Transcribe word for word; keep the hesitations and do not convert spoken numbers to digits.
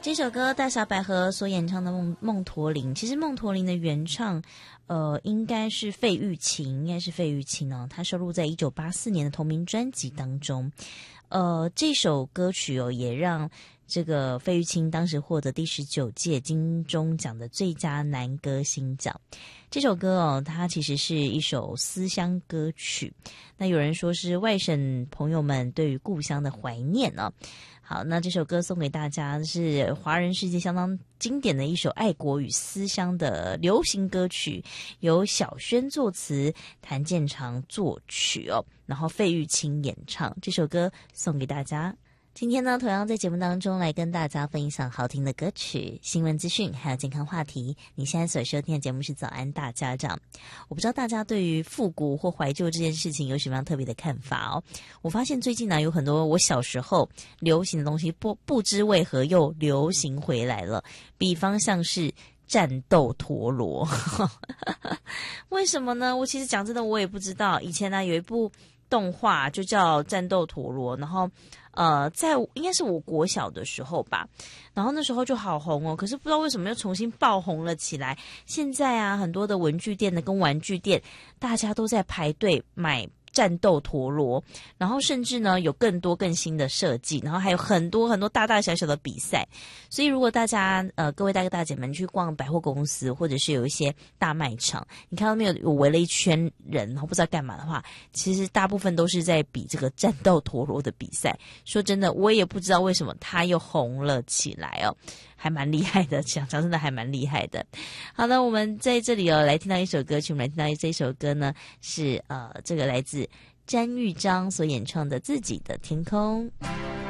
这首歌大小百合所演唱的梦梦驼铃，其实梦驼铃的原唱呃，应该是费玉清，应该是费玉清哦，他收录在一九八四年的同名专辑当中。呃，这首歌曲哦，也让这个费玉清当时获得第十九届金钟奖的最佳男歌星奖。这首歌哦，它其实是一首思乡歌曲，那有人说是外省朋友们对于故乡的怀念哦。好，那这首歌送给大家，是华人世界相当经典的一首爱国与思乡的流行歌曲，由小轩作词，谭健常作曲哦，然后费玉清演唱。这首歌送给大家。今天呢，同样在节目当中来跟大家分享好听的歌曲、新闻资讯，还有健康话题。你现在所收听的节目是早安大家长。我不知道大家对于复古或怀旧这件事情有什么样特别的看法哦。我发现最近呢，有很多我小时候流行的东西不不知为何又流行回来了，比方像是战斗陀螺为什么呢？我其实讲真的我也不知道。以前呢有一部动画就叫战斗陀螺，然后呃，在应该是我国小的时候吧，然后那时候就好红哦，可是不知道为什么又重新爆红了起来。现在啊，很多的文具店的跟玩具店，大家都在排队买战斗陀螺，然后甚至呢有更多更新的设计，然后还有很多很多大大小小的比赛。所以如果大家呃各位大哥大姐们去逛百货公司，或者是有一些大卖场，你看到没有，有围了一圈人，然后不知道干嘛的话，其实大部分都是在比这个战斗陀螺的比赛。说真的，我也不知道为什么它又红了起来哦，还蛮厉害的，讲讲真的还蛮厉害的。好了，我们在这里哦来听到一首歌曲，我们来听到这首歌呢是呃这个来自詹玉章所演唱的《自己的天空》。